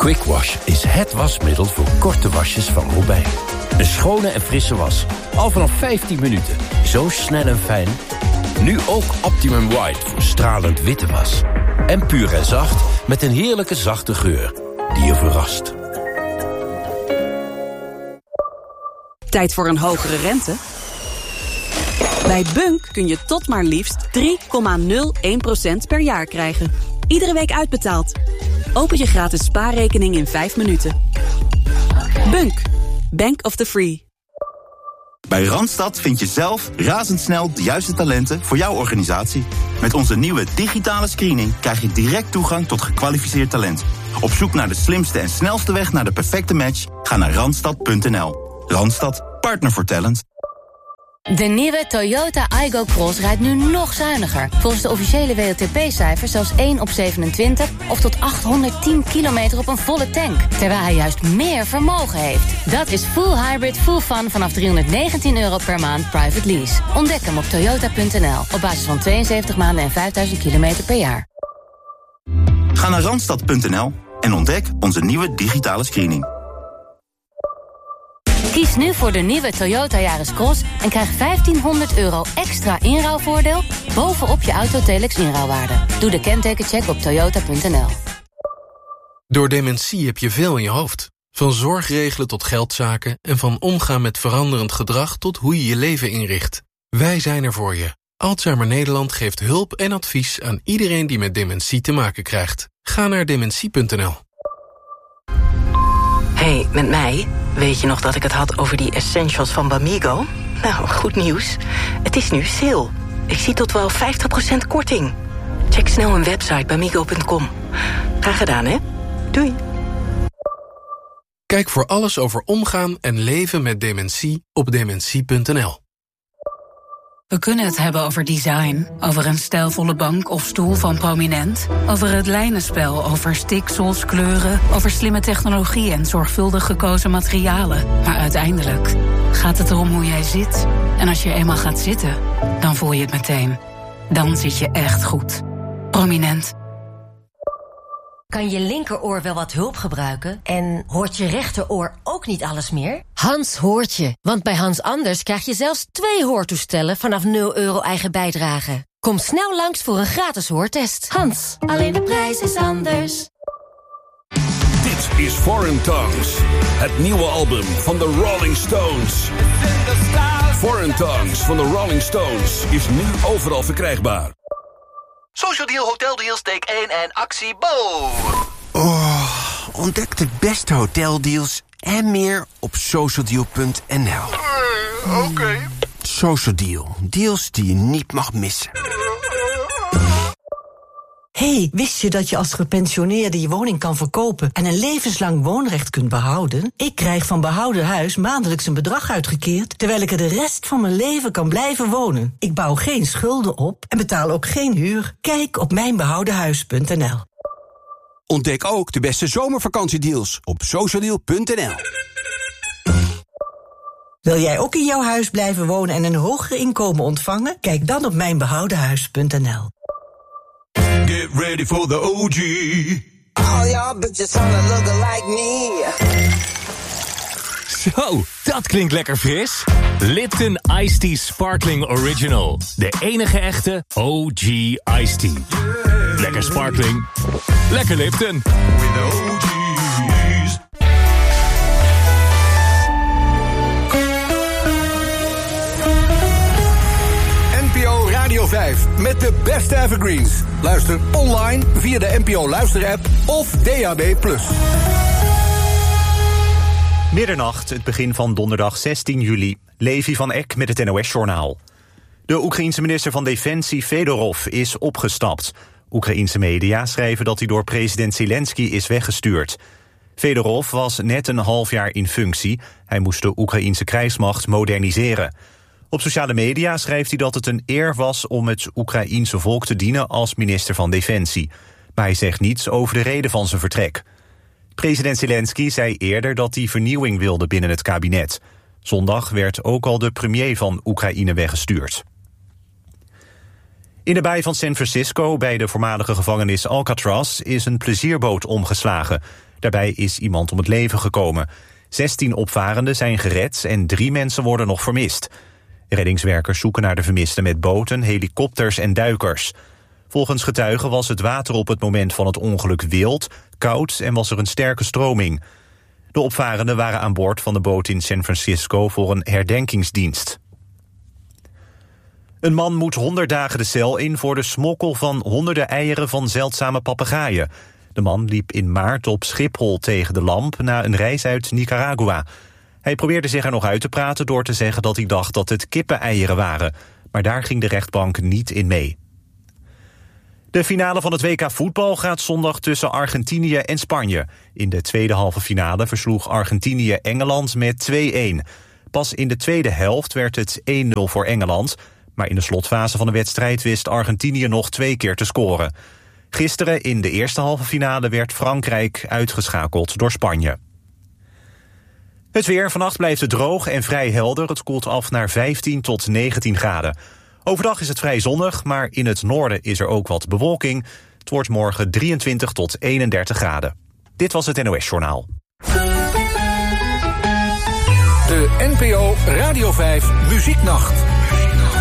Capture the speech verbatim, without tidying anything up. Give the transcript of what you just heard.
Quick Wash is het wasmiddel voor korte wasjes van Robijn. Een schone en frisse was. Al vanaf vijftien minuten. Zo snel en fijn. Nu ook Optimum White voor stralend witte was. En puur en zacht met een heerlijke zachte geur die je verrast. Tijd voor een hogere rente? Bij Bunk kun je tot maar liefst drie komma nul één procent per jaar krijgen. Iedere week uitbetaald. Open je gratis spaarrekening in vijf minuten. Bunk. Bank of the Free. Bij Randstad vind je zelf razendsnel de juiste talenten voor jouw organisatie. Met onze nieuwe digitale screening krijg je direct toegang tot gekwalificeerd talent. Op zoek naar de slimste en snelste weg naar de perfecte match? Ga naar randstad punt n l. Randstad, partner voor talent. De nieuwe Toyota Aygo Cross rijdt nu nog zuiniger. Volgens de officiële W L T P-cijfers zelfs één op zevenentwintig... of tot achthonderdtien kilometer op een volle tank. Terwijl hij juist meer vermogen heeft. Dat is full hybrid, full fun vanaf driehonderdnegentien euro per maand private lease. Ontdek hem op toyota punt n l. Op basis van tweeënzeventig maanden en vijfduizend kilometer per jaar. Ga naar randstad punt n l en ontdek onze nieuwe digitale screening. Kies nu voor de nieuwe Toyota Yaris Cross en krijg vijftienhonderd euro extra inruilvoordeel bovenop je Autotelex inruilwaarde. Doe de kentekencheck op toyota punt n l. Door dementie heb je veel in je hoofd. Van zorg regelen tot geldzaken en van omgaan met veranderend gedrag tot hoe je je leven inricht. Wij zijn er voor je. Alzheimer Nederland geeft hulp en advies aan iedereen die met dementie te maken krijgt. Ga naar dementie punt n l. Hey, met mij? Weet je nog dat ik het had over die essentials van Bamigo? Nou, goed nieuws. Het is nu sale. Ik zie tot wel vijftig procent korting. Check snel hun website bamigo punt com. Graag gedaan, hè? Doei. Kijk voor alles over omgaan en leven met dementie op dementie punt n l. We kunnen het hebben over design, over een stijlvolle bank of stoel van Prominent, over het lijnenspel, over stiksels, kleuren, over slimme technologie en zorgvuldig gekozen materialen. Maar uiteindelijk gaat het erom hoe jij zit. En als je eenmaal gaat zitten, dan voel je het meteen. Dan zit je echt goed. Prominent. Kan je linkeroor wel wat hulp gebruiken? En hoort je rechteroor ook niet alles meer? Hans hoort je, want bij Hans Anders krijg je zelfs twee hoortoestellen vanaf nul euro eigen bijdrage. Kom snel langs voor een gratis hoortest. Hans, alleen de prijs is anders. Dit is Foreign Tongues, het nieuwe album van de Rolling Stones. Foreign Tongues van de Rolling Stones is nu overal verkrijgbaar. Social Deal, Hotel Deals, take één en actie, bo! Oh, ontdek de beste hoteldeals en meer op social deal punt n l. Uh, Oké. Okay. Social Deal, deals die je niet mag missen. Hey, wist je dat je als gepensioneerde je woning kan verkopen en een levenslang woonrecht kunt behouden? Ik krijg van Behouden Huis maandelijks een bedrag uitgekeerd, terwijl ik er de rest van mijn leven kan blijven wonen. Ik bouw geen schulden op en betaal ook geen huur. Kijk op mijn behouden huis punt n l. Ontdek ook de beste zomervakantiedeals op social deal punt n l. Wil jij ook in jouw huis blijven wonen en een hoger inkomen ontvangen? Kijk dan op mijn behouden huis punt n l. Get ready for the O G. All y'all bitches wanna look like me. Zo, dat klinkt lekker fris. Lipton Iced Tea Sparkling Original. De enige echte O G Iced Tea. Yeah. Lekker sparkling. Lekker Lipton. With the O G's. N P O Radio vijf met de beste evergreens. Luister online via de N P O Luister-app of D A B plus. Middernacht, het begin van donderdag zestien juli. Levi van Eck met het N O S-journaal. De Oekraïense minister van Defensie Fedorov is opgestapt. Oekraïense media schrijven dat hij door president Zelensky is weggestuurd. Fedorov was net een half jaar in functie. Hij moest de Oekraïense krijgsmacht moderniseren. Op sociale media schrijft hij dat het een eer was om het Oekraïense volk te dienen als minister van Defensie. Maar hij zegt niets over de reden van zijn vertrek. President Zelensky zei eerder dat hij vernieuwing wilde binnen het kabinet. Zondag werd ook al de premier van Oekraïne weggestuurd. In de baai van San Francisco, bij de voormalige gevangenis Alcatraz, is een plezierboot omgeslagen. Daarbij is iemand om het leven gekomen. zestien opvarenden zijn gered en drie mensen worden nog vermist. Reddingswerkers zoeken naar de vermisten met boten, helikopters en duikers. Volgens getuigen was het water op het moment van het ongeluk wild, koud en was er een sterke stroming. De opvarenden waren aan boord van de boot in San Francisco voor een herdenkingsdienst. Een man moet honderd dagen de cel in voor de smokkel van honderden eieren van zeldzame papegaaien. De man liep in maart op Schiphol tegen de lamp na een reis uit Nicaragua. Hij probeerde zich er nog uit te praten door te zeggen dat hij dacht dat het kippeneieren waren. Maar daar ging de rechtbank niet in mee. De finale van het W K voetbal gaat zondag tussen Argentinië en Spanje. In de tweede halve finale versloeg Argentinië Engeland met twee-een. Pas in de tweede helft werd het één nul voor Engeland. Maar in de slotfase van de wedstrijd wist Argentinië nog twee keer te scoren. Gisteren in de eerste halve finale werd Frankrijk uitgeschakeld door Spanje. Het weer, vannacht blijft het droog en vrij helder. Het koelt af naar vijftien tot negentien graden. Overdag is het vrij zonnig, maar in het noorden is er ook wat bewolking. Het wordt morgen drieëntwintig tot eenendertig graden. Dit was het N O S Journaal. De N P O Radio vijf Muzieknacht.